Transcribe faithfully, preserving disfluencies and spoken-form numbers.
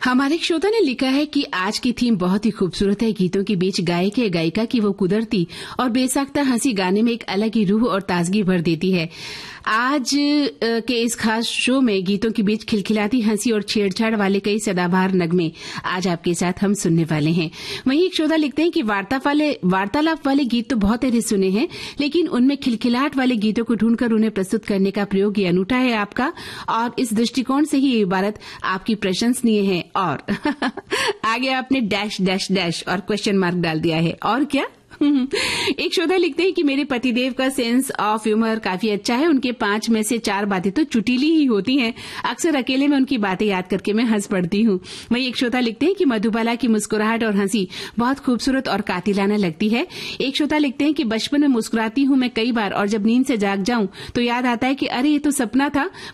हमारे श्रोता ने लिखा है कि आज की थीम बहुत ही खूबसूरत है। गीतों के बीच गायक या गायिका की वो कुदरती और बेसाख्ता हंसी गाने में एक अलग ही रूह और ताजगी भर देती है। आज के इस खास शो में गीतों के बीच खिलखिलाती हंसी और छेड़छाड़ वाले कई सदाबहार नगमे आज आपके साथ हम सुनने वाले हैं। वहीं एक श्रोता लिखते हैं कि वार्ता वाले वार्तालाप वाले गीत तो बहुत तेरे सुने हैं, लेकिन उनमें खिलखिलाहट वाले गीतों को ढूंढकर उन्हें प्रस्तुत करने का प्रयोग ये अनूठा है आपका, और इस दृष्टिकोण से ही ये इबारत आपकी प्रशंसनीय है। और आगे आपने डैश डैश डैश और क्वेश्चन मार्क डाल दिया है, और क्या। एक श्रोता लिखते हैं कि मेरे पतिदेव का सेंस ऑफ ह्यूमर काफी अच्छा है। उनके पांच में से चार बातें तो चुटीली ही होती हैं। अक्सर अकेले में उनकी बातें याद करके मैं हंस पड़ती हूँ। वहीं एक श्रोता लिखते हैं कि मधुबाला की मुस्कुराहट और हंसी बहुत खूबसूरत और कातिलाना लगती है। एक श्रोता लिखते हैं कि बचपन में मुस्कुराती हूँ मैं कई बार, और जब नींद से जाग जाऊं तो याद आता है कि अरे ये तो सपना था,